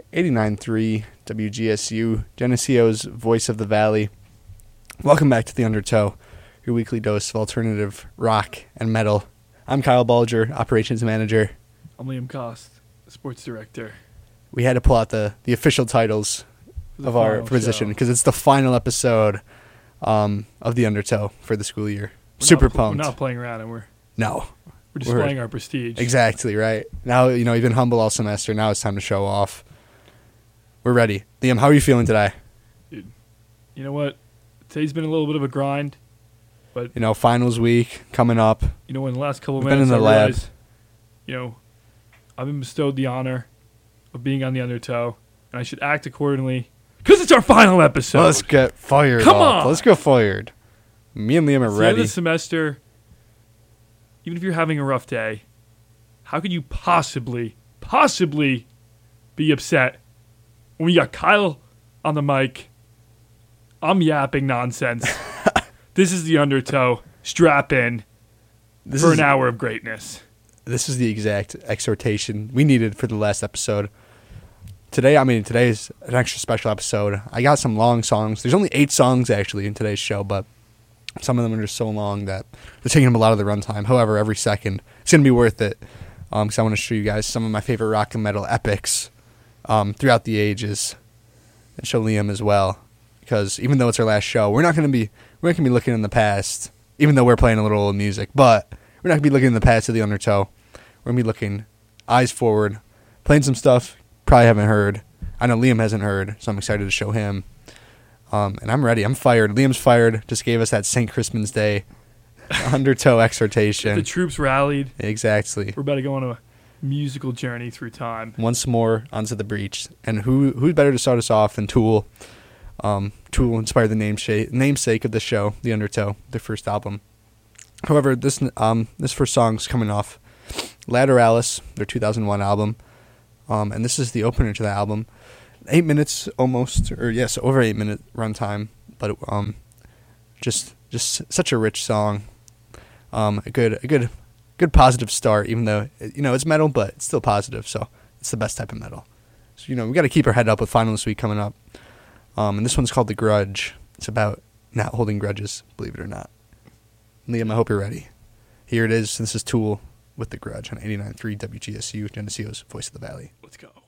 89.3 WGSU, Geneseo's Voice of the Valley. Welcome back to The Undertow, your weekly dose of alternative rock and metal. I'm Kyle Balger, Operations Manager. I'm Liam Cost, Sports Director. We had to pull out the official titles of our position because it's the final episode of The Undertow for the school year. Super pumped. We're not playing around, and we're we're displaying our prestige. Exactly, right. Now, you've been humble all semester. Now it's time to show off. We're ready. Liam, how are you feeling today? Dude, you know what? Today's been a little bit of a grind, but finals week coming up. in the last couple of We've been minutes, in the I lab. realized, I've been bestowed the honor of being on the Undertow, and I should act accordingly because it's our final episode. Let's get fired. Come on! Let's go fired. Me and Liam are It's the end ready. of the semester. Even if you're having a rough day, how could you possibly be upset when we got Kyle on the mic? I'm yapping nonsense. This is the Undertow. Strap in for an hour of greatness. This is the exact exhortation we needed for the last episode. Today's an extra special episode. I got some long songs. There's only 8 songs actually in today's show, but some of them are just so long that they're taking up a lot of the runtime. However, every second, it's going to be worth it because I want to show you guys some of my favorite rock and metal epics throughout the ages and show Liam as well. Because even though it's our last show, we're not going to be looking in the past, even though we're playing a little old music. But we're not going to be looking in the past of the Undertow. We're going to be looking eyes forward, playing some stuff probably haven't heard. I know Liam hasn't heard, so I'm excited to show him. And I'm ready. I'm fired. Liam's fired. Just gave us that St. Crispin's Day Undertow exhortation. The troops rallied. Exactly. We're about to go on a musical journey through time. Once more onto the breach. And who's better to start us off than Tool? Tool inspired the namesake of the show, The Undertow, their first album. However, this first song's coming off Lateralis, their 2001 album. And this is the opener to the album. 8 minutes almost, over 8 minute runtime, but just such a rich song. A good positive start, even though it's metal, but it's still positive. So it's the best type of metal. So we got to keep our head up with finals week coming up. And this one's called The Grudge. It's about not holding grudges, believe it or not. Liam, I hope you're ready. Here it is. This is Tool with The Grudge on 89.3 WGSU, Geneseo's Voice of the Valley. Let's go.